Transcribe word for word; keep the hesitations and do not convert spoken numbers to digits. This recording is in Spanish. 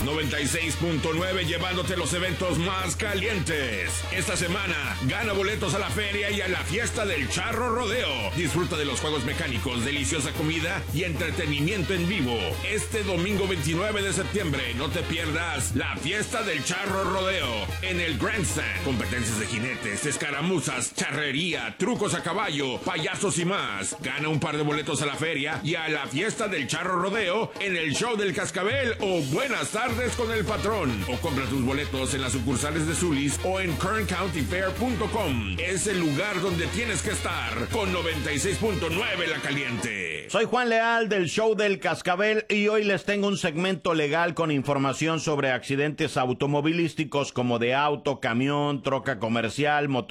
noventa y seis punto nueve llevándote los eventos más calientes. Esta semana, gana boletos a la feria y a la fiesta del Charro Rodeo. Disfruta de los juegos mecánicos, deliciosa comida y entretenimiento en vivo. Este domingo veintinueve de septiembre, no te pierdas la fiesta del Charro Rodeo en el Grandstand. Competencias de jinetes, escaramuzas, charrería, trucos a caballo, payasos y más. Gana un par de boletos a la feria y a la fiesta del Charro Rodeo en el Show del Cascabel o Buenas Tardes con el Patrón. O compra tus boletos en las sucursales de Zulis o en kern county fair punto com. Es el lugar donde tienes que estar con noventa y seis punto nueve La Caliente. Soy Juan Leal del Show del Cascabel y hoy les tengo un segmento legal con información sobre accidentes automovilísticos como de auto, camión, troca comercial, motor